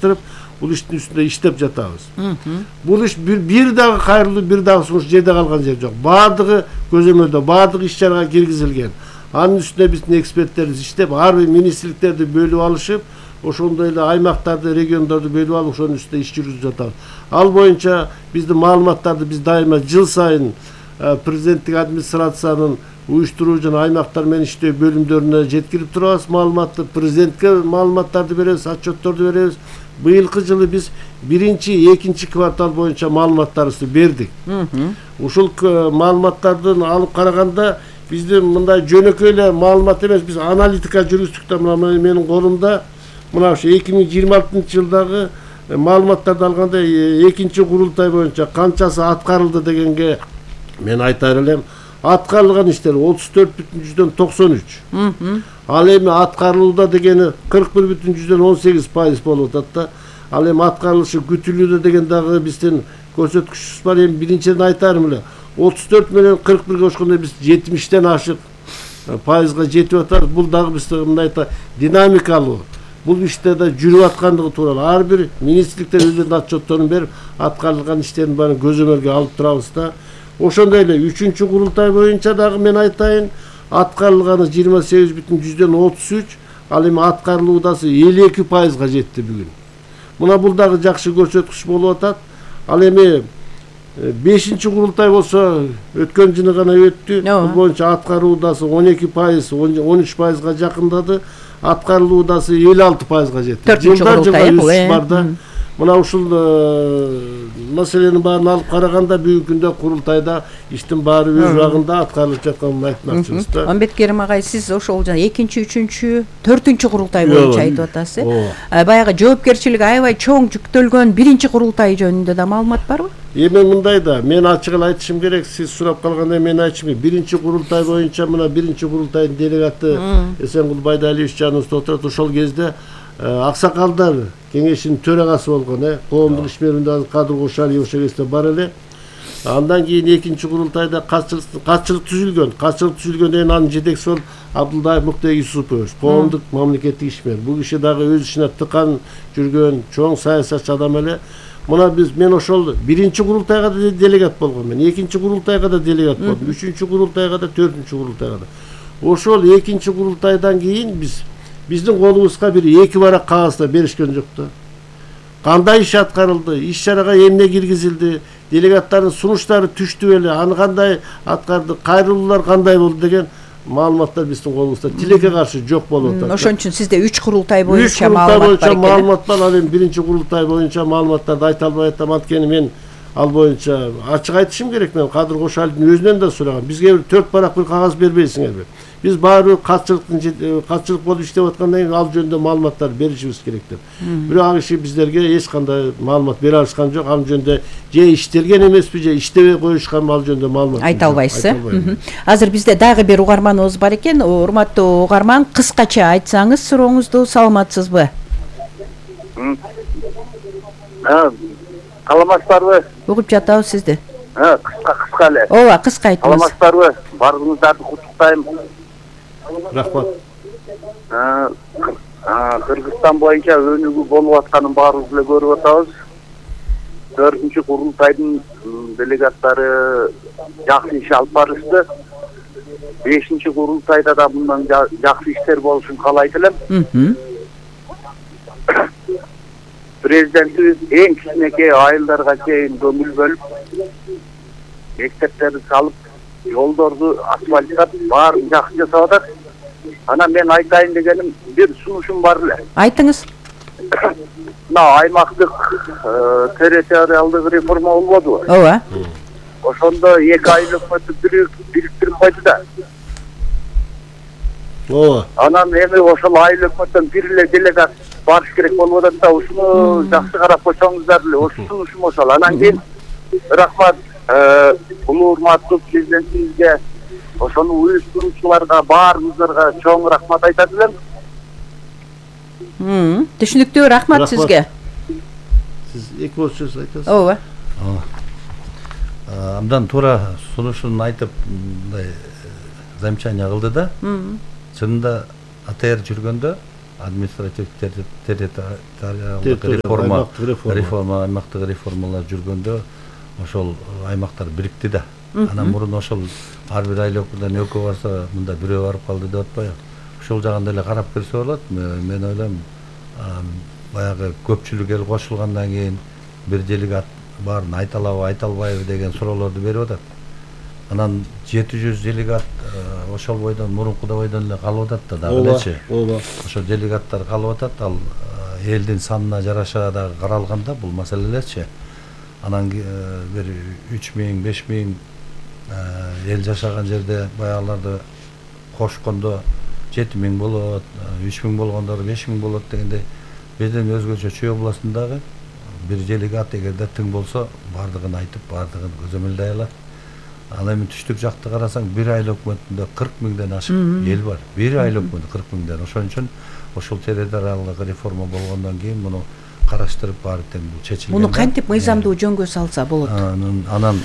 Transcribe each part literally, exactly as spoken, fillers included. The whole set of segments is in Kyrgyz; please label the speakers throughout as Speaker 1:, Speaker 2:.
Speaker 1: караштырып бул иштин үстүндө иштеп жатабыз. Бул иш бир, бир дагы кайрылуу, бир дагы сунуш жерде калган жер жок. Баардыгы көзөмөлдө, баардыгы иш чарага киргизилген. Анын үстүнө биздин эксперттерибиз иштеп, ар бир министрликтерди бөлүп алышып, ошондой эле аймактарды, региондорду бөлүп алып, ошонун үстүнө иш жүргүзүп жатабыз. Ал боюнча биздин маалыматтарды биз дайыма жыл сайын президенттик администрациянын уюштуруу жана аймактар менен иштөө бөлүмдөрүнө жеткирип турабыз маалыматты. Президентке маалыматтарды беребиз, отчетторду беребиз. Быйылкы жылы биз биринчи, экинчи квартал боюнча маалыматтарыбызды бердик. Ушул маалыматтардын алып караганда биздин мындай жөнөкөй эле маалымат эмес, биз аналитика жүргүздүк да, мына менин колумда мына ушу эки миң жыйырма алтынчы жылдагы маалыматтарды алганда экинчи курултай боюнча канчасы аткарылды дегенге мен айтар элем. Аткарылган иштер отуз төрт бүтүн жүздөн токсон үч. Ал эми аткарылууда дегени кырк бир бүтүн жүздөн он сегиз пайыз болуп атат да. Ал эми аткарылышы күтүлүүдө деген дагы биздин көрсөткүчүбүз бар. Эми биринчиден айтарым эле, отуз төрт менен кырк бирге кошкондо биз жетимиштен ашык пайызга жетип атабыз. Бул дагы бизде мындай динамикалуу. Бул иште да жүрүп аткандыгы тууралуу ар бир министрликтер өздөрүнүн отчетторун берип, аткарылган иштердин баарын көзөмөлгө алып турабыз да. Ошондой эле үчүнчү курултай боюнча дагы мен айтайын, аткарылганы жыйырма сегиз бүтүн жүздөн отуз үч, ал эми аткарылуудасы элүү эки пайызга жетти бүгүн. Мына бул дагы жакшы көрсөткүч болуп атат. Ал эми бешинчи курултай болсо өткөн жылы гана өттү. Бул боюнча аткаруудасы он эки пайыз, он үч пайызга жакындады. Аткарылуудасы элүү алты пайызга жетти.
Speaker 2: Жылдан жылга өсүш
Speaker 1: бар да. Мына ушул маселенин баарын алып караганда бүгүнкү күндө курултайда иштин баары өз убагында аткарылып жатканын айтмакчыбыз да.
Speaker 2: Амбет Керим агай, сиз ошол жана экинчи, үчүнчү, төртүнчү курултай боюнча айтып атасыз. Баягы жоопкерчилиги аябай чоң жүктөлгөн биринчи курултай жөнүндө да маалымат барбы?
Speaker 1: Эми мындай да, мен ачык эле айтышым керек, сиз сурап калгандай мен айтышым керек. Биринчи курултай боюнча мына биринчи курултайдын делегаты Эсенгул Байдалиевич жаныбызда отурат. Ошол кезде аксакалдар кеңешинин төрагасы болгон, э, коомдук ишмердин Кадыр Кошалиев ошол кезде бар эле. Андан кийин экинчи курултайда катчылык түзүлгөн. Катчылык түзүлгөндөн кийин анын жетекчиси болуп Абдулдаев Муктар Юсупович, коомдук мамлекеттик ишмер. Бул киши дагы өз ишине тыкан жүргөн чоң саясатчы адам эле. Мына биз мен ошол биринчи курултайга да делегат болгом мен, экинчи курултайга да делегат болдум, үчүнчү курултайга да, төртүнчү курултайга да. Ошол экинчи курултайдан кийин биз биздин колубузга бир эки барак кагаз да беришкен жок да. Кандай иш аткарылды, иш чарага эмне киргизилди, делегаттардын сунуштары түштү беле, аны кандай аткарды, кайрылуулар кандай болду деген маалыматтар биздин колубузда тилекке каршы жок болуп атат.
Speaker 2: Ошон үчүн сизде үч курултай боюнча маалымат бар экен.
Speaker 1: Маалымат бар, ал эми биринчи курултай боюнча маалыматтарды айта албай атам, анткени мен ал боюнча ачык айтышым керек. Мен Кадыр Кошалиевдин өзүнөн да сурагам. Бизге бир төрт барак бир кагаз бербейсиңерби? Биз баары катчылыктын катчылык болуп иштеп аткандан кийин ал жөнүндө маалыматтар беришибиз керек деп. Бирок ал киши биздерге эч кандай маалымат бере алышкан жок. Ал жөнүндө же иштелген эмеспи, же иштебей коюшканбы, ал жөнүндө маалымат
Speaker 2: айта албайсыз. Азыр бизде дагы бир угарманыбыз бар экен. Урматтуу угарман, кыскача айтсаңыз сурооңузду, саламатсызбы?
Speaker 3: Саламатсыздарбы?
Speaker 2: Угуп жатабыз сизди.
Speaker 3: Кыска кыска эле.
Speaker 2: Ооба, кыска айтыңыз.
Speaker 3: Саламатсыздарбы? Баарыңыздарды куттуктайм.
Speaker 1: Рахмат.
Speaker 3: Кыргызстан боюнча өнүгүү болуп атканын баарыбыз эле көрүп атабыз. төртүнчү курултайдын делегаттары жакшы иш алып барышты. бешинчи курултайда да мындан жакшы иштер болушун каалайт элем. Президентибиз эң кичинекей айылдарга чейин көңүл бөлүп, мектептерди салып, жолдорду асфальттап, баарын жакшы жасап атат. Анан мен айтайын дегеним бир сунушум бар эле.
Speaker 2: Айтыңыз.
Speaker 3: Мына аймактык территориалдык реформа болбодубу?
Speaker 2: Ооба.
Speaker 3: Ошондо эки айыл өкмөттү бириктирип койду да.
Speaker 1: Ооба.
Speaker 3: Анан эми ошол айыл өкмөттөн бир эле делегат барыш керек болуп атат да, ушуну жакшы карап койсоңуздар эле, ошол сунушум ошол. Анан кийин рахмат улуу урматтуу президентибизге, ошону уюштуруучуларга, баарыңыздарга чоң рахмат айтат элем.
Speaker 2: Түшүнүктүү, рахмат сизге.
Speaker 1: Сиз эки ооз сөз айтасыз.
Speaker 2: Ооба.
Speaker 4: Абдан туура сунушун айтып, мындай замечание кылды да. Чынында АТР жүргөндө административдик территориалдык
Speaker 1: Территориалдык,
Speaker 4: реформа
Speaker 1: аймактык реформа.
Speaker 4: реформа аймактык реформалар жүргөндө ошол аймактар бирикти да. Анан мурун ошол ар бир айлыктан экөө барса мында бирөө барып калды деп атпайбы. Ошол жагында эле карап кирсе болот. Мен ойлойм, баягы көпчүлүк эл кошулгандан кийин бир делегат баарын айта алабы, айта албайбы деген суроолорду берип атат. Анан жети жүз делегат ошол бойдон мурункуда бойдон эле калып атат да дагы элечи.
Speaker 1: Ооба.
Speaker 4: Ошо делегаттар калып атат, ал элдин санына жараша дагы каралганда бул маселелерчи. Анан бир үч миң, беш миң эл жашаган жерде баягыларды кошкондо жети миң болот, үч миң болгондор беш миң болот дегенде биздин өзгөчө Чүй областындагы бир делегат эгерде тың болсо бардыгын айтып, бардыгын көзөмөлдөй алат. Анан эми түштүк жакты карасаң бир айыл өкмөтүндө кырк миңден ашык эл бар. Бир айыл өкмөтүндө кырк миңден. Ошон үчүн ошол территориалдык реформа болгондон кийин муну караштырып баары тең бул чечилген.
Speaker 2: Муну кантип мыйзамдуу жөнгө салса болот?
Speaker 4: Анан анан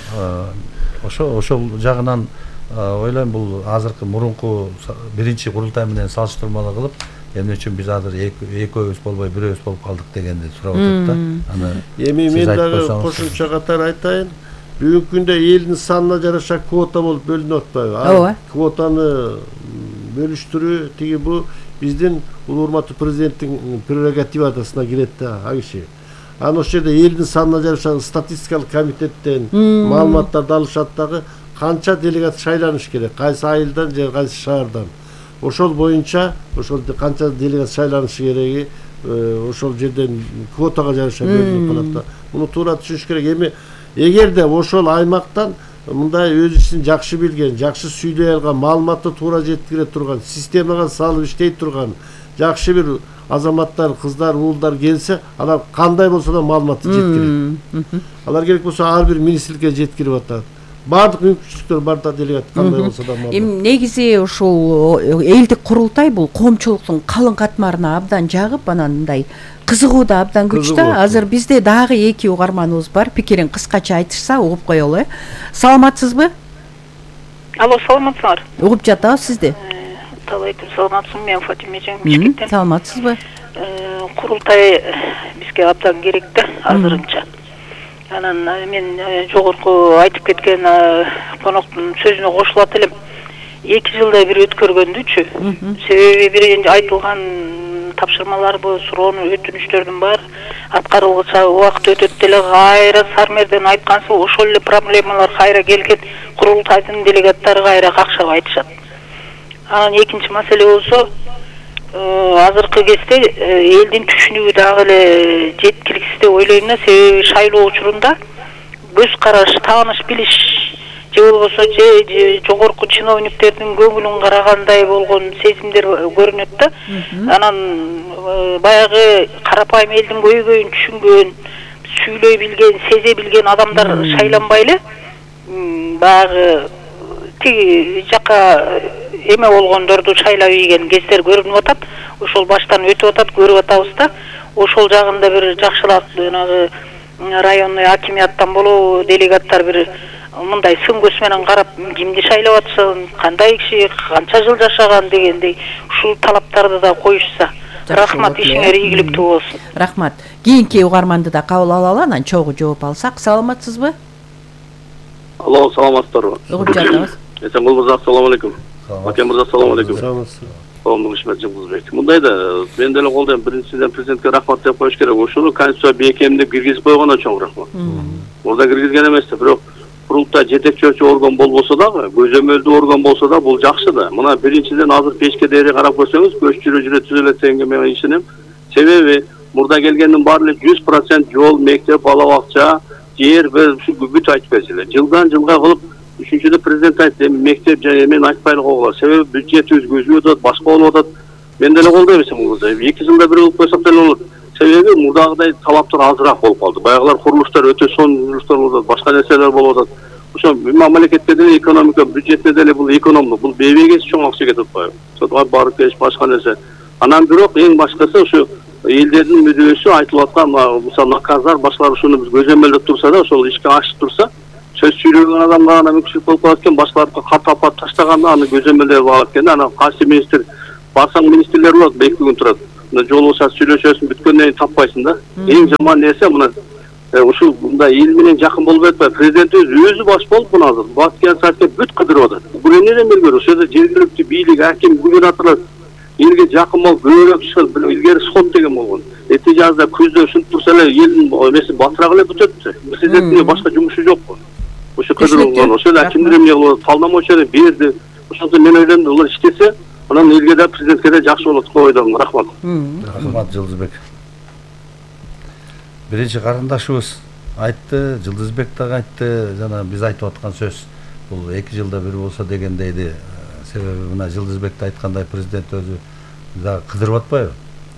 Speaker 4: ошо ошол жагынан ойлойм бул азыркы мурунку биринчи курултай менен салыштырмалуу кылып, эмне үчүн биз азыр экөөбүз болбой бирөөбүз болуп калдык дегенди сурап атат да. Аны
Speaker 1: Эми мен дагы кошумча катар айтайын. Бүгүнкү күндө элдин санына жараша квота болуп бөлүнүп атпайбы?
Speaker 2: Ооба.
Speaker 1: Квотаны бөлүштүрүү тиги бу биздин улуу урматтуу президенттин прерогативасына кирет да, а киши. Анан ошол жерде элдин санына жараша статистикалык комитеттен маалыматтарды алышат дагы канча делегат шайланыш керек, кайсы айылдан же кайсы шаардан. Ошол боюнча ошол канча делегат шайланышы кереги ошол жерден квотага жараша бөлүнүп калат да. Муну туура түшүнүш керек. Эми эгерде ошол аймактан мындай өз ишин жакшы билген, жакшы сүйлөй алган, маалыматты туура жеткире турган, системага салып иштей турган жакшы бир азаматтар, кыздар, уулдар келсе, алар кандай болсо да маалыматты жеткирет. Алар керек болсо ар бир министрликке жеткирип атат. Бардык мүмкүнчүлүктөр бар да, делегат кандай болсо да маалымат.
Speaker 2: Эми негизи ушул элдик курултай бул коомчулуктун калың катмарына абдан жагып, анан мындай кызыгуу да абдан күчтүү. Азыр бизде дагы эки угарманыбыз бар. Пикирин кыскача айтышса угуп коелу, э. Саламатсызбы?
Speaker 5: Алло, саламатсызбы?
Speaker 2: Угуп жатабыз сизди.
Speaker 5: Талайкым саламатсызбы, мен Фатима Жан Бишкектен.
Speaker 2: Саламатсызбы?
Speaker 5: Курултай бизге абдан керек да азырынча. Анан мен жогорку айтып кеткен коноктун сөзүнө кошулат элем. эки жылда бир өткөргөндүчү. Себеби бир айтылган тапшырмаларбы, суроону, өтүнүчтөрдүн баары аткарылгыча убакыт өтөт деле кайра Сармерден айткансы ошол эле проблемалар кайра келген, курултайдын делегаттары кайра какшап айтышат. Анан экинчи маселе болсо, азыркы кезде элдин түшүнүгү дагы эле жеткиликсиз деп ойлойм да, себеби шайлоо учурунда көз караш, тааныш билиш же болбосо же жогорку чиновниктердин көңүлүн карагандай болгон сезимдер көрүнөт да. Анан баягы карапайым элдин көйгөйүн түшүнгөн, сүйлөй билген, сезе билген адамдар шайланбай эле баягы тиги жака эме болгондорду шайлап ийген кездер көрүнүп атат. Ошол баштан өтүп атат, көрүп атабыз да. Ошол жагында бир жакшылап жанагы районный акимияттан болобу делегаттар бир мындай сын көз менен карап, кимди шайлап атышын, кандай киши, канча жыл жашаган дегендей ушул талаптарды да коюшса. Рахмат, ишиңер ийгиликтүү болсун.
Speaker 2: Рахмат. Кийинки угарманды да кабыл алалы, анан чогуу жооп алсак. Саламатсызбы?
Speaker 6: Алло, саламатсыздарбы?
Speaker 2: Угуп жатабыз.
Speaker 6: Эсенгул мырза, ассаламу алейкум. Макен мырза, ассаламу алейкум.
Speaker 1: Саламатсыз.
Speaker 6: Коомдук ишмер Жыңгызбек. Мындай да, мен деле колдойм, биринчиден президентке рахмат деп коюш керек. Ушуну конституция бекемдеп киргизип койгондон чоң рахмат. Мурда киргизген эмес да, бирок курултай жетекчи орган болбосо дагы, көзөмөлдүү орган болсо да бул жакшы да. Мына биринчиден азыр пешке дери карап көрсөңүз, көч жүрө жүрө түзөлөт дегенге мен ишенем. Себеби мурда келгендин баары жүз процент жол, мектеп, бала бакча, жер бүт айтып берсилер. Жылдан жылга кылып үчүнчүдө президент айтты, мектеп жана мен айтпайлык огула. Себеби бюджетибиз көзүп атат, башка болуп атат. Мен деле колдойм эсен болсо. эки жылда бир болуп койсок деле болот. Себеби мурдагыдай талаптар азыраак болуп калды. Баягылар курулуштар өтө сонун курулуштар болуп атат, башка нерселер болуп атат. Ошо мамлекетке деле экономика, бюджетке деле бул экономдуу, бул бебегес чоң акча кетип атпайбы. Сотко барып келиш башка нерсе. Анан бирок эң башкысы ушу элдердин мүдөөсү айтылып аткан, мисалы наказдар, башкалар ушуну биз көзөмөлдөп турса да, ошол ишке ашып турса, сөз сүйлөгөн адамга гана мүмкүнчүлүк болуп калат экен, башкаларды катап таштаганда аны көзөмөлдөп алат экен. Анан кайсы министр, барсаң министрлер болот, эки күн турат. мына жолугушат сүйлөшөсүң бүткөндөн кийин таппайсың да. Эң жаман нерсе мына ушул мындай эл менен жакын болбой атпайбы, президент өзү өзү баш болуп мына азыр Баткен саатка бүт кыдырып атат. Бул эмнеден белгилүү? Ошол жерде жергиликтүү бийлик, аким, губернаторлор элге жакын болуп көбүрөөк чыгып, илгери сот деген болгон. Эти жазда күздө ушинтип турса эле элдин эмеси батырак эле бүтөт. Президенттин башка жумушу жокпу. Ошо кыдырылган, ошол эле акимдер эмне кылып, талдамоочу берди. Ошондо мен ойлондум, улар иштесе, анан элге да президентке да жакшы болот деп ойдум. Рахмат.
Speaker 4: Рахмат, Жылдызбек. Биринчи карындашыбыз айтты, Жылдызбек дагы айтты, жана биз айтып аткан сөз бул эки жылда бир болсо деген дейди. Себеби мына Жылдызбекте айткандай президент өзү дагы кыдырып атпайбы?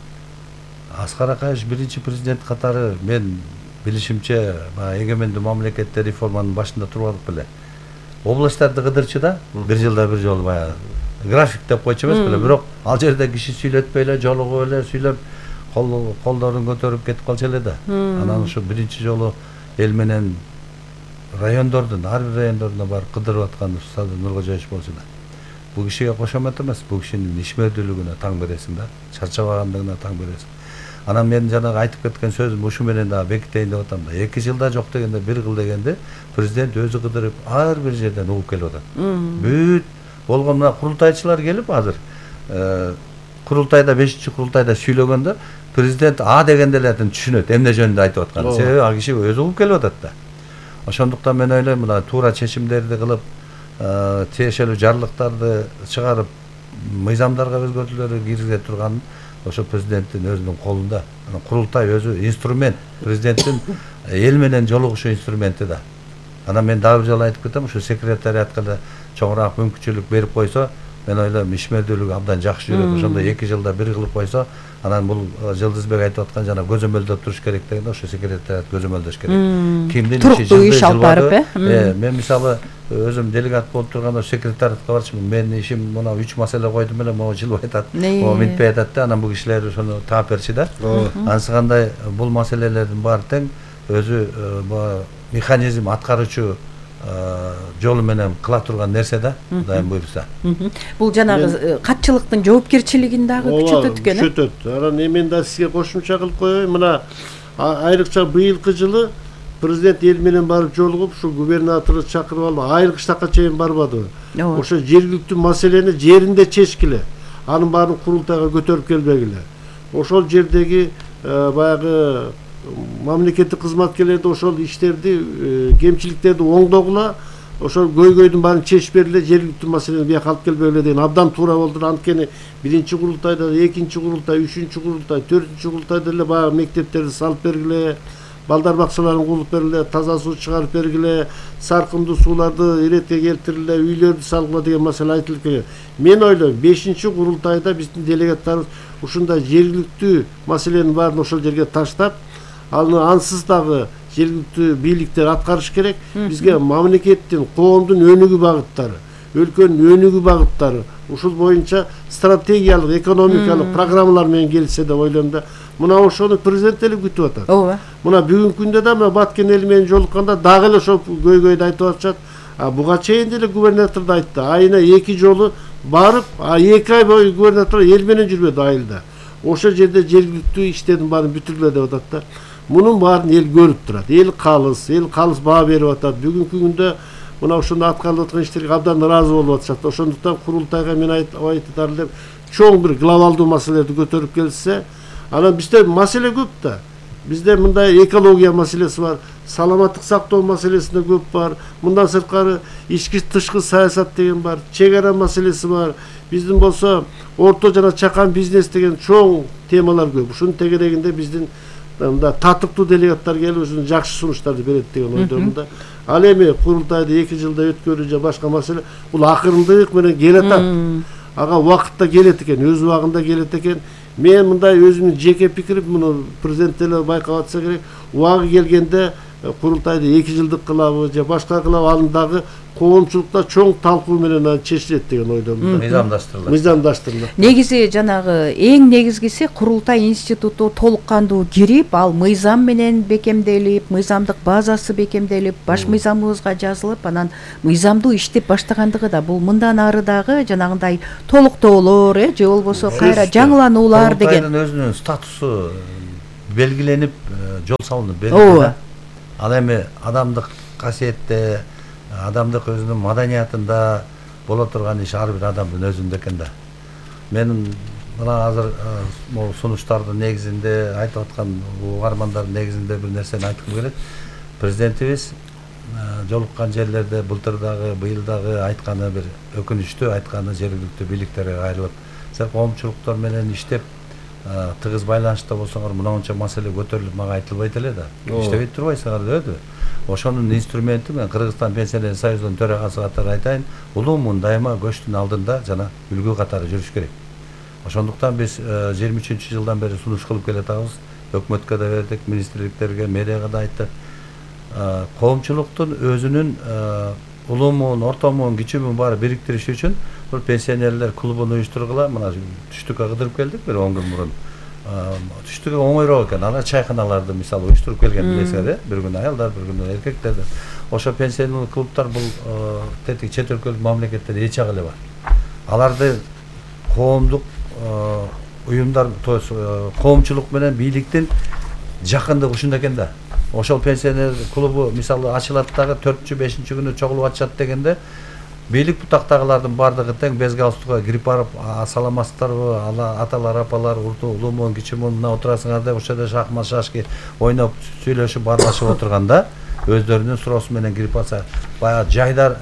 Speaker 4: Аскар Акаевич биринчи президент катары мен билишимче эгемендүү мамлекетте реформанын башында туруп алып беле. Областтарды кыдырчу да, бир жылда бир жолу баягы график деп койчу эмес беле, бирок ал жерде киши сүйлөтпөй эле, жолугуп эле сүйлөп колдорун көтөрүп кетип калчу эле да. Анан ушу биринчи жолу эл менен райондордун, ар бир райондоруна барып кыдырып аткан Садыр Нуркожоевич болчу да. Бул кишиге кошомат эмес, бул кишинин ишмердүүлүгүнө таң бересиң да, чарчабагандыгына таң бересиң. Анан мен жанагы айтып кеткен сөзүм ушу менен дагы бекитейин деп атам да. эки жылда жок дегенде бир кыл дегенде президент өзү кыдырып ар бир жерден угуп келип атат. Бүт болгон мына курултайчылар келип азыр курултайда бешинчи курултайда сүйлөгөндө президент А дегенде эле түшүнөт эмне жөнүндө айтып атканын. Себеби ал киши өзү угуп келип атат да. Ошондуктан мен ойлойм мына туура чечимдерди кылып, тиешелүү жарлыктарды чыгарып, мыйзамдарга өзгөртүүлөр киргизе турган ошо президенттин өзүнүн колунда. Курултай өзү инструмент, президенттин эл менен жолугушуу инструменти да. Анан мен дагы бир жолу айтып кетем, ушу секретариатка да чоңураак мүмкүнчүлүк берип койсо, мен ойлойм ишмердүүлүгү абдан жакшы жүрөт. Ошондо эки жылда бир кылып койсо, анан бул Жылдызбек айтып аткан жана көзөмөлдөп туруш керек дегенде ошо секретариат көзөмөлдөш керек. Кимдин иши жылды иш алып барып, э? Мен мисалы өзүм делегат болуп турганда секретариатка барчумун. Менин ишим мына үч маселе койдум эле, могу жылбай атат, могу минтпей атат да. Анан бул кишилер ошону таап берчи да. Анысыкандай бул маселелердин баары тең өзү механизм аткаруучу жолу менен кыла турган нерсе да, Кудайым буйруса.
Speaker 2: Бул жанагы катчылыктын жоопкерчилигин дагы күчөтөт экен.
Speaker 1: Күчөтөт. Анан эмен да сизге кошумча кылып коеюн. Мына айрыкча быйылкы жылы президент эл менен барып жолугуп, ушу губернаторду чакырып алып, айрык штакка чейин барбадыбы? Ошо жергиликтүү маселени жеринде чечкиле. Анын баарын курултайга көтөрүп келбегиле. Ошол жердеги баягы мамлекеттик кызматкерлерди ошол иштерди, кемчиликтерди оңдогула, ошол көйгөйдүн баарын чечип бергиле, жергиликтүү маселени бияка алып келбегиле деген абдан туура болду. Анткени биринчи курултайда, экинчи курултай, үчүнчү курултай, төртүнчү курултайда эле баягы мектептерди салып бергиле, балдар бакчаларын куруп бергиле, таза суу чыгарып бергиле, саркындуу сууларды иретке келтириле, үйлөрдү салгыла деген маселе айтылып келген. Мен ойлойм, бешинчи курултайда биздин делегаттарыбыз ушундай жергиликтүү маселенин баарын ошол жерге таштап, аны ансыз дагы жергиликтүү бийликтер аткарыш керек. Бизге мамлекеттин, коомдун өнүгүү багыттары, өлкөнүн өнүгүү багыттары ушул боюнча стратегиялык, экономикалык программалар менен келсе деп ойлойм да. Мына ошону президент эле күтүп атат. Ооба. Мына бүгүнкү күндө да Баткен эл менен жолукканда дагы эле ошол көйгөйдү айтып атышат. А буга чейин деле губернатор да айтты. Айына эки жолу барып, а эки ай бою губернатор эл менен жүрбөдү айылда. Ошол жерде жергиликтүү иштердин баарын бүтүргүлө деп атат да. Мунун баарын эл көрүп турат. Эл калыс, эл калыс баа берип атат. Бүгүнкү күндө мына ошондо аткарылып аткан иштерге абдан ыраазы болуп атышат. Ошондуктан курултайга мен айтаар элем, чоң бир глобалдуу маселелерди көтөрүп келсе, анан бизде маселе көп да. Бизде мындай экология маселеси бар, саламаттык сактоо маселесинде көп бар. Мындан сырткары ички тышкы саясат деген бар, чек ара маселеси бар. Биздин болсо орто жана чакан бизнес деген чоң темалар көп. Ушунун тегерегинде биздин мында татыктуу делегаттар келип ушун жакшы сунуштарды берет деген ойдомун да. Ал эми курултайды эки жылда өткөрүү же башка маселе, бул акырындык менен келатат. Ага убакытта келет экен, өз убагында келет экен. Мен мындай өзүмдүн жеке пикирим, муну президент деле байкап атса керек, убагы келгенде курултайды эки жылдык кылабы же башка кылабы, анын дагы коомчулукта чоң талкуу менен анан чечилет деген ойдомун да.
Speaker 4: Мыйзамдаштырылат.
Speaker 1: Мыйзамдаштырылат.
Speaker 2: Негизи жанагы эң негизгиси курултай институту толук кандуу кирип, ал мыйзам менен бекемделип, мыйзамдык базасы бекемделип, баш мыйзамыбызга жазылып, анан мыйзамдуу иштеп баштагандыгы да бул мындан ары дагы жанагындай толуктоолор, э, же болбосо кайра жаңылануулар деген.
Speaker 4: Курултайдын өзүнүн статусу белгиленип, жол салынып
Speaker 2: Ооба.
Speaker 4: берилди. Ал эми адамдык касиетте, адамдык өзүнүн маданиятында боло турган иш ар бир адамдын өзүндө экен да. Мен мына азыр могу сунуштардын негизинде айтып аткан угармандардын негизинде бир нерсени айткым келет. Президентибиз жолуккан жерлерде былтыр дагы, быйыл дагы айтканы бир өкүнүчтүү, айтканы жергиликтүү бийликтерге кайрылып, силер коомчулуктар менен иштеп тыгыз байланышта болсоңор мынанча маселе көтөрүлүп мага айтылбайт эле да. Иштебей турбайсыңар дебеди. Ошонун инструменти мен Кыргызстан пенсионер союзунун төрагасы катары айтайын, улуумун дайыма көчтүн алдында жана үлгү катары жүрүш керек. Ошондуктан биз жыйырма үчүнчү жылдан бери сунуш кылып келатабыз. Өкмөткө да бердик, министрликтерге, мэрияга да айттык. Коомчулуктун өзүнүн улуумун, ортомун, кичүүмүн баары бириктириш үчүн бул пенсионерлер клубун уюштургула. Мына түштүккө кыдырып келдик бир он күн мурун. Түштүккө оңойроо экен. Ана чайканаларды мисалы уюштуруп келген билесиңер, э? Бир күн аялдар, бир күн эркектер. Ошо пенсионер клубтар бул тетик чет өлкөлүк мамлекеттерде эч жагы эле бар. Аларды коомдук уюмдар, коомчулук менен бийликтин жакындыгы ушунда экен да. Ошол пенсионер клубу мисалы ачылат дагы төртүнчү, бешинчи күнү чогулуп атышат дегенде бийлик бутактагылардын бардыгы тең без галстукка кирип барып, саламатсыздарбы, аталар, апалар, улуумун, кичүүмүн, мына отурасыңар деп ошо жерде шахмат, шашки ойноп, сүйлөшүп, баарлашып отурганда өздөрүнүн суроосу менен кирип алса, баягы жайдар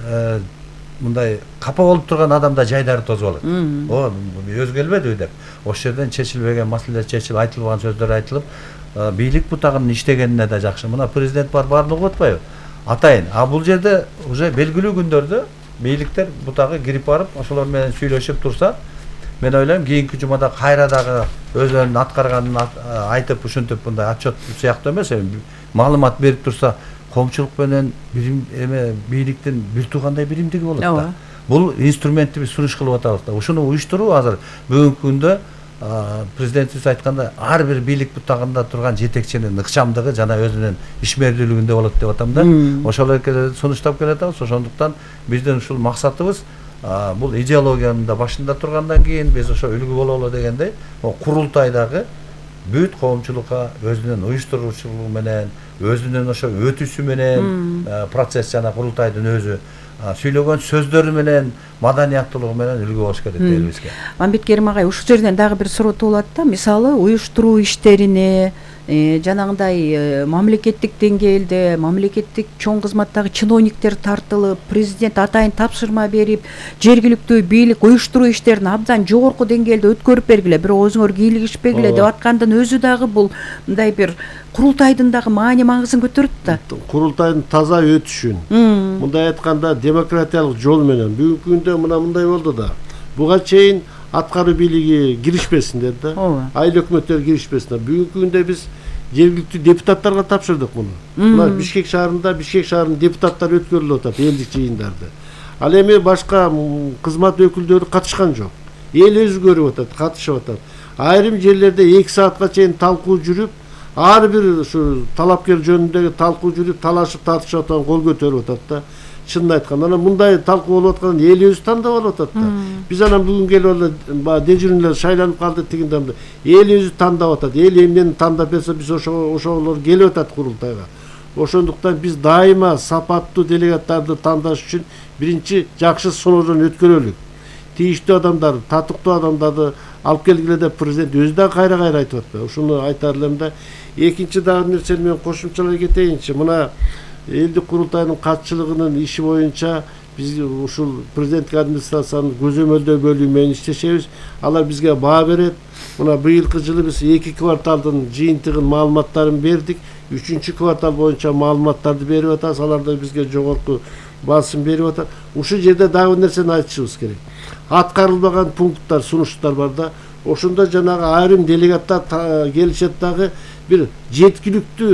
Speaker 4: мындай капа болуп турган адамда жайдары тозуп алат. О, өзгөлбөдүбү деп. Ошол жерден чечилбеген маселелер чечилип, айтылбаган сөздөр айтылып, бийлик бутагынын иштегенине да жакшы. Мына президент бар, баарын угуп атпайбы? Атайын. А бул жерде уже белгилүү күндөрдө бийликтер бутагы кирип барып, ошолор менен сүйлөшүп турса, мен ойлойм, кийинки жумада кайра дагы өзүнүн аткарганын айтып, ушинтип мындай отчет сыяктуу эмес, маалымат берип турса, коомчулук менен бирим эме бийликтин бир туугандай биримдиги болот да. Бул инструментти биз сунуш кылып атабыз да. Ушуну уюштуруу азыр бүгүнкү күндө президентибиз айтканда ар бир бийлик бутагында турган жетекчинин ыкчамдыгы жана өзүнүн ишмердүүлүгүндө болот деп атам да. Ошол эле сунуштап келатабыз. Ошондуктан биздин ушул максатыбыз бул идеологиянын да башында тургандан кийин биз ошо үлгү бололу дегендей, курултайдагы бүт коомчулукка өзүнүн уюштуруучулугу менен, өзүнүн ошо өтүшү менен, процесс жана курултайдын өзү сүйлөгөн сөздөрү менен, маданияттуулугу менен үлгү болуш керек элибизге.
Speaker 2: Мамбет Керим агай, ушул жерден дагы бир суроо туулат да. Мисалы, уюштуруу иштерине жанагындай мамлекеттик деңгээлде, мамлекеттик чоң кызматтагы чиновниктер тартылып, президент атайын тапшырма берип, жергиликтүү бийлик уюштуруу иштерин абдан жогорку деңгээлде өткөрүп бергиле, бирок өзүңөр кийлигишпегиле деп аткандын өзү дагы бул мындай бир курултайдын дагы маани маңызын көтөрөт да.
Speaker 1: Курултайдын таза өтүшүн, мындай айтканда демократиялык жол менен бүгүнкү күндө мына мындай болду да. Буга чейин аткаруу бийлиги киришпесиндер да. Айыл өкмөттөр киришпесиндер. Бүгүнкү күндө биз жергиликтүү депутаттарга тапшырдык муну. Мына Бишкек шаарында Бишкек шаарынын депутаттары өткөрүлүп атат элдик жыйындарды. Ал эми башка кызмат өкүлдөрү катышкан жок. Эл өзү көрүп атат, катышып атат. Айрым жерлерде эки саатка чейин талкуу жүрүп, ар бир ушу талапкер жөнүндөгү талкуу жүрүп, талашып тартышып атат, кол көтөрүп атат да. Чынын айтканда, анан мындай талкуу болуп атканда эл өзү тандап алып атат да. Биз анан бүгүн келип алып дежурныйлар шайланып калды дегенде эл өзү тандап атат. Эл эмнени тандап берсе, биз ошо ошолор келип атат курултайга. Ошондуктан биз дайыма сапаттуу делегаттарды тандаш үчүн биринчи жакшы сыноодон өткөрөлүк. Тийиштүү адамдар, татыктуу адамдарды алып келгиле деп президент өзү да кайра-кайра айтып атпайбы? Ушуну айтар элем да. Экинчи дагы нерсени мен кошумчалай кетейинчи. Мына элдик курултайдын катчылыгынын иши боюнча биз ушул президенттик администрациянын көзөмөлдөө бөлүмү менен иштешебиз. Алар бизге баа берет. Мына быйылкы жылы биз эки кварталдын жыйынтыгын маалыматтарын бердик. Үчүнчү квартал боюнча маалыматтарды берип атабыз. Алар да бизге жогорку басым берип атат. Ушул жерде дагы бир нерсени айтышыбыз керек. Аткарылбаган пункттар, сунуштар бар да. Ошондо жанагы айрым делегаттар келишет дагы бир жеткиликтүү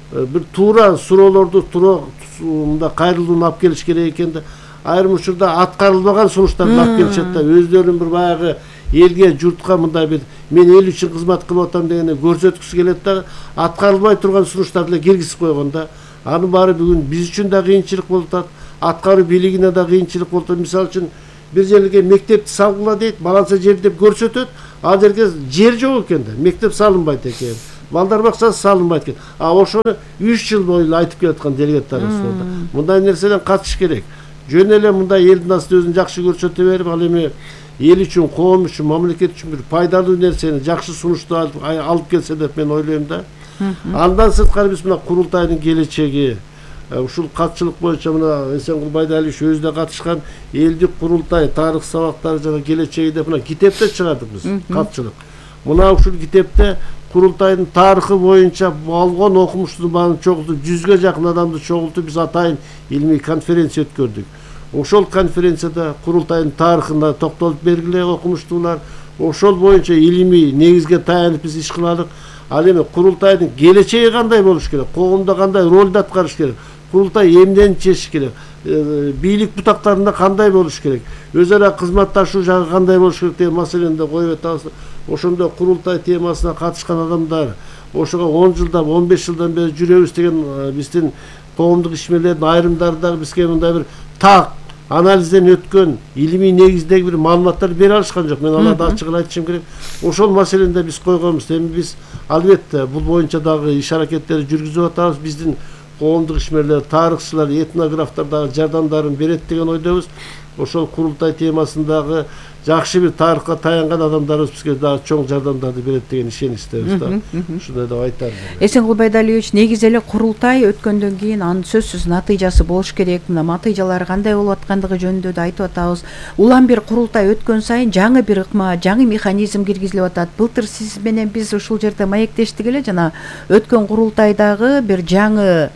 Speaker 1: bir туура суроолорду туурасында кайрылууну алып келиш керек экен да. Айрым учурда аткарылбаган сунуштарды алып келишет да. Өздөрүнүн бир баягы элге, журтка мындай бир мен эл үчүн кызмат кылып атам дегени көрсөткүсү келет да. Аткарылбай турган сунуштарды эле киргизип койгон да. Анын баары бүгүн биз үчүн да кыйынчылык болуп атат. Аткаруу бийлигине да кыйынчылык болуп атат. Мисалы үчүн бир жерге мектепти салгыла дейт, баланса жер деп көрсөтөт. Ал жерге жер жок экен да. Мектеп салынбайт экен. Балдар бакчасы салынбайт экен. А ошону үч жыл бою айтып келаткан делегаттарыбыз бар да. Мындай нерседен качыш керек. Жөн эле мындай элдин астында өзүн жакшы көрсөтө берип, ал эми эл үчүн, коом үчүн, мамлекет үчүн бир пайдалуу нерсени, жакшы сунушту алып келсе деп мен ойлойм да. Андан сырткары биз мына курултайдын келечеги, ушул катчылык боюнча мына Эсенкул Байдалиевич өзү да катышкан элдик курултай, тарых сабактары жана келечеги деп мына китепте чыгардык биз катчылык. Мына ушул китепте курултайдын тарыхы боюнча болгон окумуштун баарын чогултуп, жүзгө жакын адамды чогултуп биз атайын илмий конференция өткөрдүк. Ошол конференцияда курултайдын тарыхына токтолуп бергиле окумуштуулар, ошол боюнча илимий негизге таянып биз иш кылалык. Ал эми курултайдын келечеги кандай болуш керек, коомдо кандай ролду аткарыш керек, курултай эмнени чечиш керек, бийлик бутактарында кандай болуш керек, өз ара кызматташуу жагы кандай болуш керек деген маселени да коюп атабыз. Ошондо курултай темасына катышкан адамдар, ошого он жылдан, он беш жылдан бери жүрөбүз деген биздин коомдук ишмерлердин айрымдары дагы бизге мындай бир так анализден өткөн илимий негиздеги бир маалыматтар бере алышкан жок. Мен аларды ачык эле айтышым керек. Ошол маселени да биз койгонбуз. Эми биз албетте бул боюнча дагы иш аракеттерди жүргүзүп атабыз. Биздин коомдук ишмерлер, тарыхчылар, этнографтар дагы жардамдарын берет деген ойдобуз. Ошол курултай темасындагы жакшы бир тарыхка таянган адамдарыбыз бизге дагы чоң жардамдарды берет деген ишеничтебиз да. Ушундай деп айтарым.
Speaker 2: Эсенкул Байдалиевич, негизи эле курултай өткөндөн кийин анын сөзсүз натыйжасы болуш керек. Мына натыйжалары кандай болуп аткандыгы жөнүндө да айтып атабыз. Улам бир курултай өткөн сайын жаңы бир ыкма, жаңы механизм киргизилип атат. Былтыр сиз менен биз ушул жерде маектештик эле, жана өткөн курултайдагы бир жаңы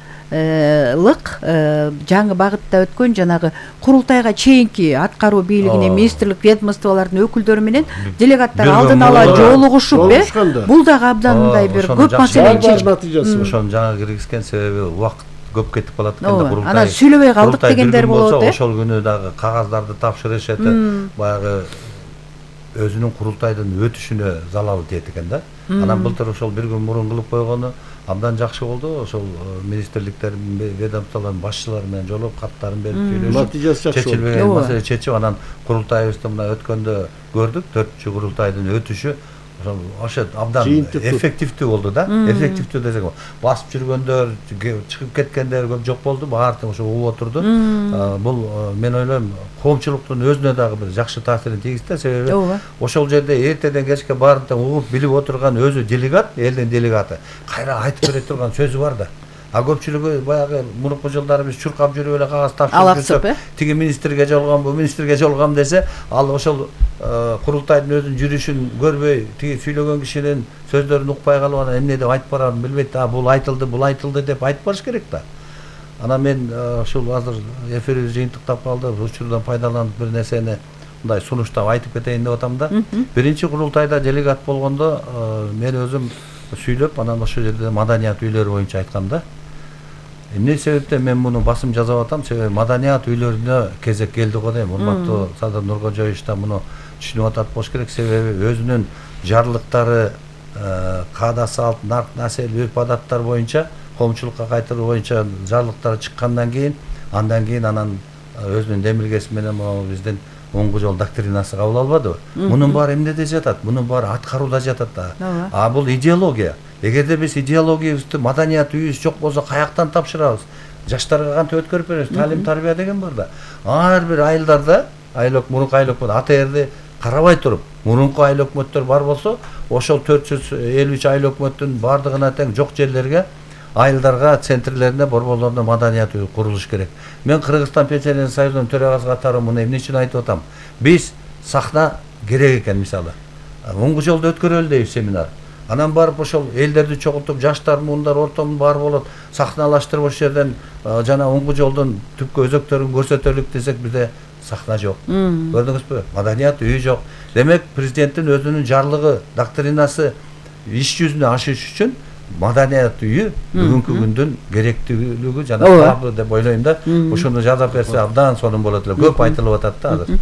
Speaker 2: лык жаңы багытта өткөн жанагы курултайга чейинки аткаруу бийлигине, министрлик, ведомстволордун өкүлдөрү менен делегаттар алдын ала жолугушуп, э бул дагы абдан мындай бир көп маселени чечти.
Speaker 4: Ошону жаңы киргизген себеби убакыт көп кетип калат экен да курултай.
Speaker 2: Анан сүйлөбөй калдык дегендер болот, э.
Speaker 4: Ошол күнү дагы кагаздарды тапшырышат, баягы өзүнүн курултайдын өтүшүнө залал тиет экен да. Анан былтыр ошол бир күн мурун кылып койгону абдан жакшы болду. Ошол министрликтердин, ведомстволордун башчылары менен жолугуп, каттарын берип сүйлөшүп,
Speaker 1: натыйжасы жакшы болду.
Speaker 4: чечилбеген маселе чечип, анан курултайыбызды мына өткөндө көрдүк, төртүнчү курултайдын өтүшү ошо абдан эффективдүү болду да. Эффективдүү десек, басып жүргөндөр, чыгып кеткендер көп жок болду, баардыгы ошо угуп отурду. Бул мен ойлойм коомчулуктун өзүнө дагы бир жакшы таасирин тийгизди, себеби ошол жерде эртеден кечке баардыгын угуп билип отурган өзү делегат, элдин делегаты кайра айтып бере турган сөзү бар да. А көпчүлүгү баягы мурунку жылдары биз чуркап жүрүп эле кагаз тапшырып жүрсөк, тиги министрге жолугам, бу министрге жолугам десе, ал ошол курултайдын өзүнүн жүрүшүн көрбөй, тиги сүйлөгөн кишинин сөздөрүн укпай калып, анан эмне деп айтып барарын билбейт. А бул айтылды, бул айтылды деп айтып барыш керек да. Анан мен ушул азыр эфир жыйынтыктап калды, учурдан пайдаланып бир нерсени мындай сунуштап айтып кетейин деп атам да. Биринчи курултайда делегат болгондо мен өзүм сүйлөп, анан ошол жерде маданият үйлөрү боюнча айткам да. Эмне себептен мен муну басым жасап атам? Себеби маданият үйлөрүнө кезек келди го дейм. Урматтуу Садыр Нуркожоевич да муну түшүнүп атат болуш керек. Себеби өзүнүн жарлыктары, каада салт, нарк, насел, үрп адаттар боюнча, коомчулукка кайтаруу боюнча жарлыктары чыккандан кийин, андан кийин анан өзүнүн демилгеси менен могу биздин оңгу жол доктринасы кабыл албадыбы? Мунун баары эмнеде жатат? Мунун баары аткарууда жатат да. А бул идеология. Эгерде биз идеологиябызды, маданият үйүбүз жок болсо каяктан тапшырабыз? Жаштарга кантип өткөрүп беребиз? Талим тарбия деген бар да. Ар бир айылдарда, айлык мурунку айлык АТРди карабай туруп, мурунку айыл өкмөттөр бар болсо, ошол төрт жүз элүү үч айыл өкмөттүн бардыгына тең жок жерлерге, айылдарга, центрлерине, борборлоруна маданият үйү курулуш керек. Мен Кыргызстан пенсионер союзунун төрагасы катары муну эмне үчүн айтып атам? Биз сахна керек экен, мисалы. Оңгу жолдо өткөрөлү дейбиз семинар. Анан барып ошол элдерди чогултуп, жаштар, муундар, ортомун бар болот, сахналаштырып ошол жерден жана оңгу жолдун түпкү өзөктөрүн көрсөтөлүк десек, бизде сахна жок. Көрдүңүзбү? Маданият үйү жок. Демек, президенттин өзүнүн жарлыгы, доктринасы иш жүзүнө ашыш үчүн маданият үйү бүгүнкү күндүн керектүүлүгү жана
Speaker 2: Ооба.
Speaker 4: талабы деп ойлойм да. Ошону жасап берсе абдан сонун болот эле. Көп айтылып атат да азыр.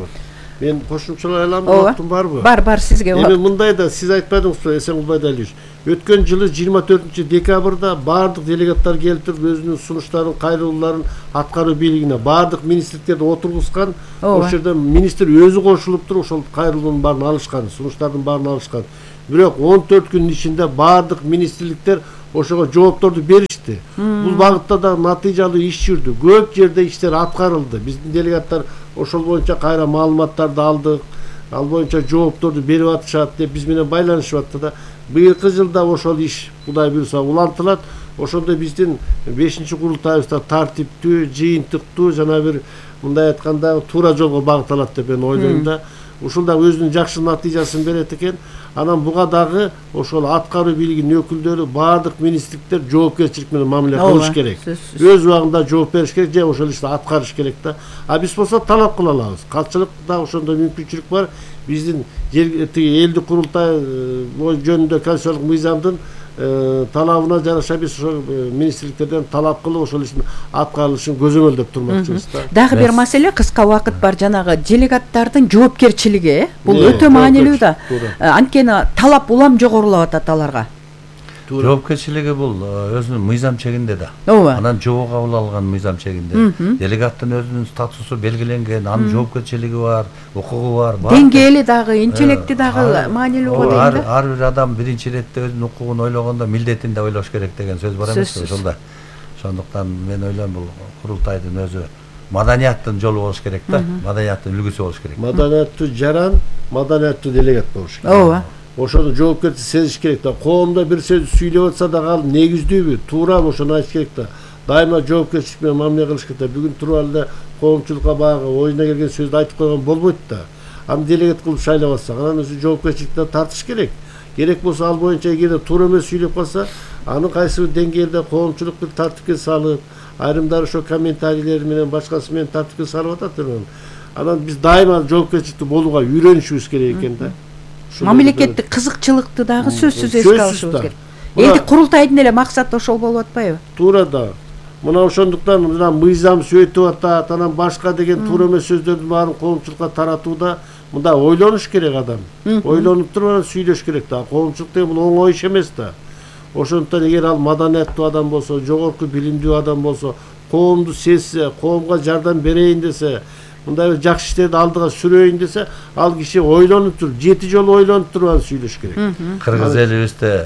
Speaker 1: Мен кошумчалай аламын,
Speaker 2: Ооба.
Speaker 1: убактым барбы?
Speaker 2: Бар, бар, сизге
Speaker 1: Эми
Speaker 2: убакыт.
Speaker 1: мындай да сиз айтпадыңызбы, Эсенгул Байдалиевич. Өткөн жылы жыйырма төртүнчү декабрда бардык делегаттар келип туруп өзүнүн сунуштарын, кайрылууларын аткаруу бийлигине бардык министрликтерди отургузган.
Speaker 2: Ооба.
Speaker 1: Ошол жерде министр өзү кошулуп туруп ошол кайрылуунун баарын алышкан, сунуштардын баарын алышкан. Бирок он төрт күнүн ичинде бардык министрликтер ошого жоопторду беришти. Бул багытта да натыйжалуу иш жүрдү. Көп жерде иштер аткарылды. Биздин делегаттар ошол боюнча кайра маалыматтарды алдык. Ал боюнча жоопторду берип атышат деп биз менен байланышып атты да. Быйылкы жылда ошол иш Кудай буйруса улантылат. Ошондо биздин бешинчи курултайыбызда тартиптүү, жыйынтыктуу жана бир мындай айтканда туура жолго багыт алат деп мен ойлойм да. Ушул да өзүнүн жакшы натыйжасын берет экен. Анан буга дагы ошол аткаруу бийлигинин өкүлдөрү бардык министрликтер жоопкерчилик менен мамиле кылыш керек.
Speaker 2: сөзсүз.
Speaker 1: Өз убагында жооп бериш керек же ошол ишти аткарыш керек да. А биз болсо талап кыла алабыз. Катчылык да ошондой мүмкүнчүлүк бар. Биздин тиги элдик курултай жөнүндө конституциялык мыйзамдын талабына жараша биз ошол министрликтерден талап кылып ошол иштин аткарылышын көзөмөлдөп турмакчыбыз да.
Speaker 2: Дагы бир маселе, кыска убакыт бар, жанагы делегаттардын жоопкерчилиги, э? Бул
Speaker 1: Э,
Speaker 2: өтө маанилүү да.
Speaker 1: туура.
Speaker 2: Анткени талап улам жогорулап атат аларга.
Speaker 4: Жоопкерчилиги бул өзүнүн мыйзам чегинде да.
Speaker 2: Ооба.
Speaker 4: Анан жоо кабыл алган мыйзам чегинде. Делегаттын өзүнүн статусу белгиленген, анын жоопкерчилиги бар, укугу бар. бар.
Speaker 2: Деңгээли дагы, интеллекти дагы
Speaker 4: Ар-
Speaker 2: маанилүү го
Speaker 4: ооба,
Speaker 2: дейм
Speaker 4: ар-
Speaker 2: да.
Speaker 4: Ар бир адам биринчи иретте өзүнүн укугун ойлогондо милдетин да ойлош керек деген сөз бар эмеспи
Speaker 2: Сөзсүз.
Speaker 4: ошолда. Ошондуктан мен ойлойм бул курултайдын өзү маданияттын жолу болуш керек да. Маданияттын үлгүсү болуш керек.
Speaker 1: Маданияттуу жаран, маданияттуу делегат болуш керек.
Speaker 2: Ооба.
Speaker 1: Ошону жоопкерчилик сезиш керек да. Коомдо бир сөз сүйлөп атса дагы ал негиздүүбү, туурабы ошону айтыш керек да. Дайыма жоопкерчилик менен мамиле кылыш керек да. Бүгүн туруп алды коомчулукка баягы оюна келген сөздү айтып койгон болбойт да. Аны делегат кылып шайлап атсак, анан өзү жоопкерчиликти тартыш керек. Керек болсо ал боюнча эгерде туура эмес сүйлөп калса, аны кайсы бир деңгээлде коомчулук бир тартипке салып, айрымдары ошо комментарийлери менен башкасы менен тартипке салып атат анан. Анан биз дайыма жоопкерчиликти болууга үйрөнүшүбүз керек экен да.
Speaker 2: Мамлекеттик кызыкчылыкты дагы сөзсүз эске
Speaker 1: Сөзсүз
Speaker 2: алышыбыз
Speaker 1: да.
Speaker 2: керек.
Speaker 1: Мына-
Speaker 2: Элдик курултайдын эле максаты ошол болуп атпайбы?
Speaker 1: Туура да. Мына ошондуктан мына мыйзам сөйтүп атат, анан башка деген туура эмес сөздөрдүн баарын коомчулукка таратууда мында ойлонуш керек адам. Ойлонуп туруп анан сүйлөш керек да. Коомчулук деген бул оңой иш эмес да. Ошондуктан эгер ал маданияттуу адам болсо, жогорку билимдүү адам болсо, коомду сезсе, коомго жардам берейин десе, мындай бир жакшы иштерди алдыга сүрөйүн десе, ал киши ойлонуп туруп, жети жолу ойлонуп туруп анан сүйлөш керек.
Speaker 4: Кыргыз элибизде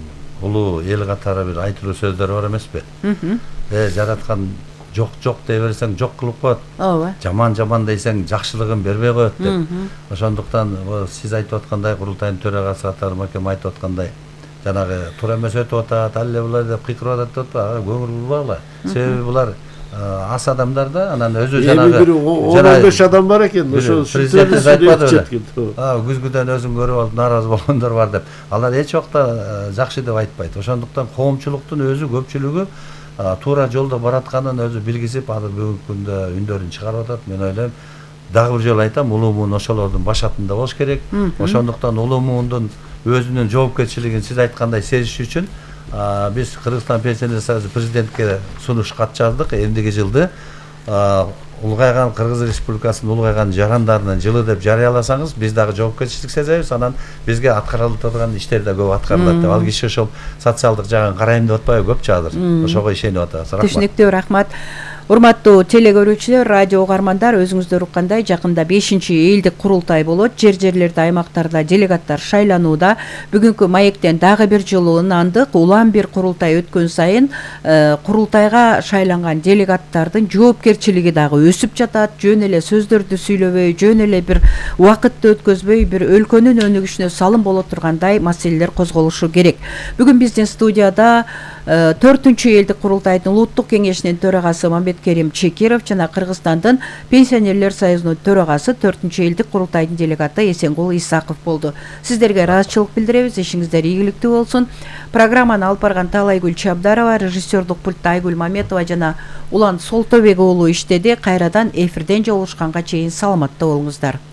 Speaker 4: улуу эл катары бир айтылуу сөздөр бар эмеспи? Э жараткан жок жок дей берсең жок кылып коет.
Speaker 2: Ооба.
Speaker 4: Жаман жаман дейсең жакшылыгын бербей коет деп. Ошондуктан сиз айтып аткандай курултайдын төрагасы катары макем айтып аткандай жанагы туура эмес өтүп атат, ал эле булар деп кыйкырып атат деп атпайбы? Көңүл бурбагыла. Себеби булар ас адамдар да, анан өзү жанагы
Speaker 1: Эми бир он беш адам бар экен, ошо
Speaker 4: президент айтпады беле.
Speaker 1: беле.
Speaker 4: А, күзгүдөн өзүн көрүп алып нааразы болгондор бар деп. Алар эч убакта жакшы деп айтпайт. Ошондуктан коомчулуктун өзү көпчүлүгү туура жолдо баратканын өзү билгизип, азыр бүгүнкү күндө үндөрүн чыгарып атат. Мен ойлойм, дагы бир жолу айтам, улуу муун ошолордун башатында болуш керек. Ошондуктан улуу муундун өзүнүн жоопкерчилигин сиз айткандай сезиш үчүн биз Кыргызстан пенсионер союзу президентке сунуш кат жаздык. Эмдиги жылды улгайган Кыргыз Республикасынын улгайган жарандарынын жылы деп жарыяласаңыз, биз дагы жоопкерчилик сезебиз. Анан бизге аткарылып турган иштер да көп аткарылат деп. Ал киши ошол социалдык жагын карайм деп атпайбы көпчү азыр. Ошого ишенип атабыз. Рахмат.
Speaker 2: Түшүнүктүү, рахмат. Урматтуу телегөрүүчүлөр, радио угармандар, өзүңүздөр уккандай жакында бешинчи элдик курултай болот. Жер-жерлерде, аймактарда делегаттар шайланууда. Бүгүнкү маектен дагы бир жолу ынандык. Улам бир курултай өткөн сайын курултайга шайланган делегаттардын жоопкерчилиги дагы өсүп жатат. Жөн эле сөздөрдү сүйлөбөй, жөн эле бир убакытты өткөзбөй, бир өлкөнүн өнүгүшүнө салым боло тургандай маселелер козголушу керек. Бүгүн биздин студияда төртүнчү элдик курултайдын улуттук кеңешинин төрагасы Мамбеткерим Чекиров жана Кыргызстандын пенсионерлер союзунун төрагасы төртүнчү элдик курултайдын делегаты Эсенгул Исаков болду. Сиздерге ыраазычылык билдиребиз. Ишиңиздер ийгиликтүү болсун. Программаны алып барган Талайгүл Чабдарова, режиссердук пультта Айгүл Маметова жана Улан Солтобек уулу иштеди. Кайрадан эфирден жолугушканга чейин саламатта болуңуздар.